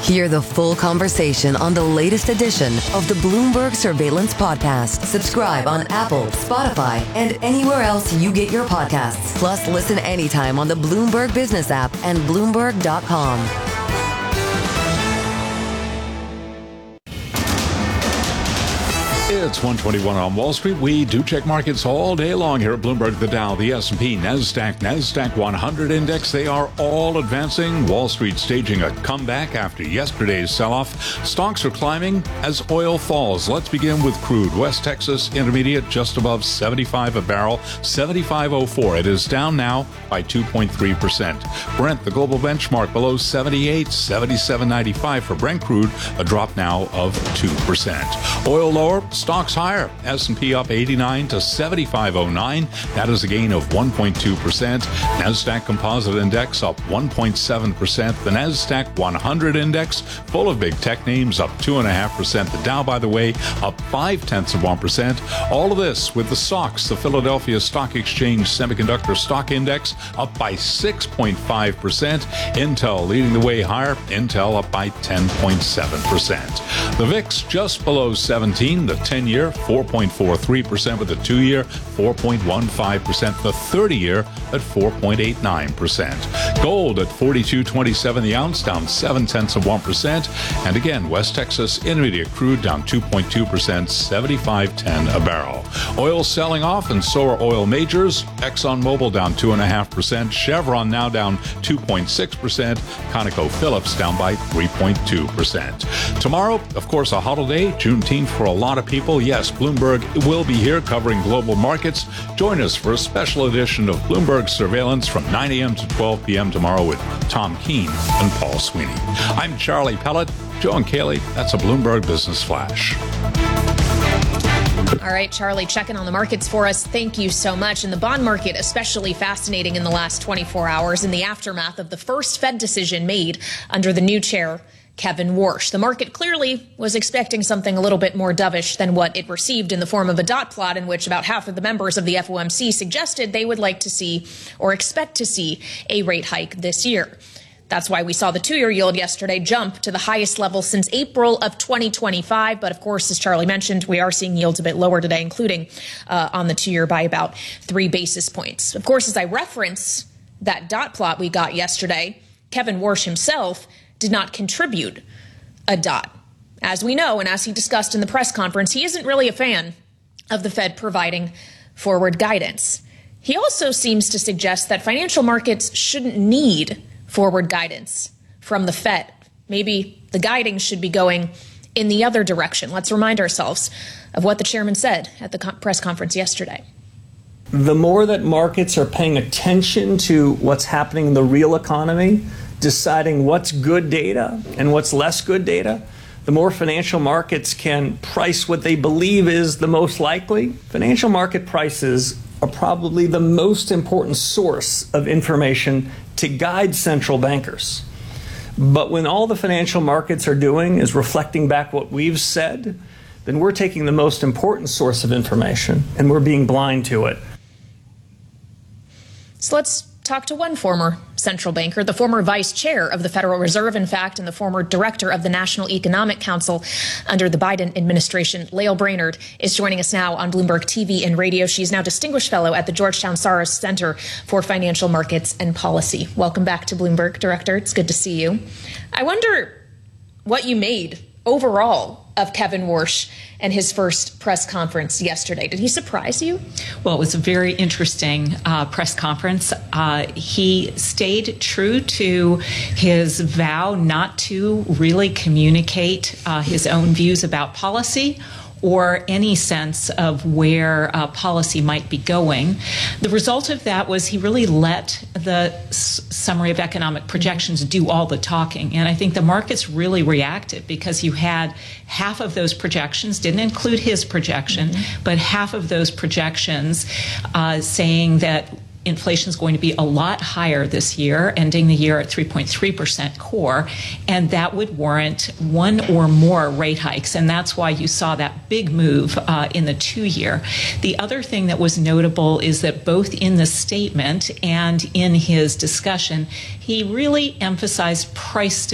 Hear the full conversation on the latest edition of the Bloomberg Surveillance Podcast. Subscribe on Apple, Spotify, and anywhere else you get your podcasts. Plus, listen anytime on the Bloomberg Business app and Bloomberg.com. It's 1:21 on Wall Street. We do check markets all day long here at Bloomberg. The Dow, the S&P, NASDAQ 100 index, they are all advancing. Wall Street staging a comeback after yesterday's sell-off. Stocks are climbing as oil falls. Let's begin with crude. West Texas Intermediate just above 75 a barrel, 75.04. It is down now by 2.3%. Brent, the global benchmark, below 78, 77.95 for Brent crude, a drop now of 2%. Oil lower, stocks higher. S&P up 89 to 75.09. That is a gain of 1.2%. NASDAQ Composite Index up 1.7%. The NASDAQ 100 Index, full of big tech names, up 2.5%. The Dow, by the way, up 0.5%. All of this with the SOX, the Philadelphia Stock Exchange Semiconductor Stock Index, up by 6.5%. Intel leading the way higher. Intel up by 10.7%. The VIX just below 17. The 10-year, 4.43%, with the 2-year, 4.15%, the 30-year at 4.89%. Gold at $42.27 the ounce, down 0.7%. And again, West Texas Intermediate crude down 2.2%, 75.10 a barrel. Oil selling off, and so are oil majors. ExxonMobil down 2.5%. Chevron now down 2.6%. ConocoPhillips down by 3.2%. Tomorrow, of course, a holiday, Juneteenth for a lot of people. Yes, Bloomberg will be here covering global markets. Join us for a special edition of Bloomberg Surveillance from 9 a.m. to 12 p.m. tomorrow with Tom Keene and Paul Sweeney. I'm Charlie Pellet. Joe and Kaylee, that's a Bloomberg Business Flash. All right, Charlie, checking on the markets for us. Thank you so much. And the bond market, especially fascinating in the last 24 hours in the aftermath of the first Fed decision made under the new chair, Kevin Warsh. The market clearly was expecting something a little bit more dovish than what it received in the form of a dot plot in which about half of the members of the FOMC suggested they would like to see or expect to see a rate hike this year. That's why we saw the 2-year yield yesterday jump to the highest level since April of 2025. But of course, as Charlie mentioned, we are seeing yields a bit lower today, including on the 2-year by about 3 basis points. Of course, as I reference that dot plot we got yesterday, Kevin Warsh himself did not contribute a dot. As we know, and as he discussed in the press conference, he isn't really a fan of the Fed providing forward guidance. He also seems to suggest that financial markets shouldn't need forward guidance from the Fed. Maybe the guiding should be going in the other direction. Let's remind ourselves of what the chairman said at the press conference yesterday. The more that markets are paying attention to what's happening in the real economy, deciding what's good data and what's less good data, the more financial markets can price what they believe is the most likely. Financial market prices are probably the most important source of information to guide central bankers. But when all the financial markets are doing is reflecting back what we've said, then we're taking the most important source of information and we're being blind to it. So let's talk to one former central banker, the former vice chair of the Federal Reserve, in fact, and the former director of the National Economic Council under the Biden administration. Lael Brainard is joining us now on Bloomberg TV and radio. She is now Distinguished Fellow at the Georgetown Soros Center for Financial Markets and Policy. Welcome back to Bloomberg, Director. It's good to see you. I wonder what you made overall of Kevin Warsh and his first press conference yesterday. Did he surprise you? Well, it was a very interesting press conference. He stayed true to his vow not to really communicate his own views about policy or any sense of where policy might be going. The result of that was he really let the summary of economic projections do all the talking. And I think the markets really reacted because you had half of those projections, didn't include his projection, but half of those projections saying that inflation is going to be a lot higher this year, ending the year at 3.3% core, and that would warrant one or more rate hikes, and that's why you saw that big move in the 2-year. The other thing that was notable is that both in the statement and in his discussion, he really emphasized price